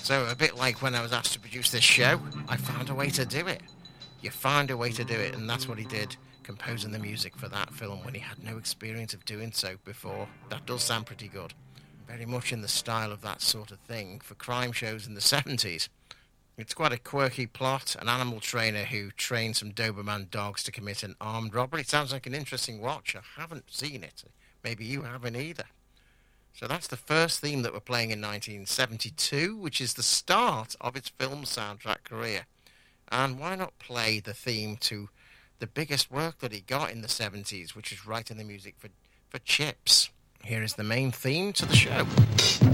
So a bit like when I was asked to produce this show, I found a way to do it. You find a way to do it, and that's what he did, composing the music for that film when he had no experience of doing so before. That does sound pretty good. Very much in the style of that sort of thing for crime shows in the 70s. It's quite a quirky plot, an animal trainer who trains some Doberman dogs to commit an armed robbery. It sounds like an interesting watch. I haven't seen it. Maybe you haven't either. So that's the first theme that we're playing in 1972, which is the start of its film soundtrack career. And why not play the theme to the biggest work that he got in the 70s, which is writing the music for Chips. Here is the main theme to the show.